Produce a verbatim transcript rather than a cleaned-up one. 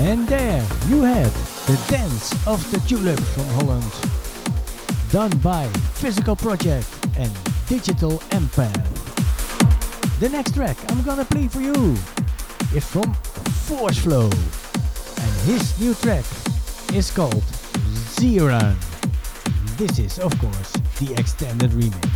And there you had the Dance of the Tulip from Holland, done by Physical Project and Digital Empath. The next track I'm gonna play for you is from Force Flow, and his new track is called Zeran. This is, of course, the extended remix.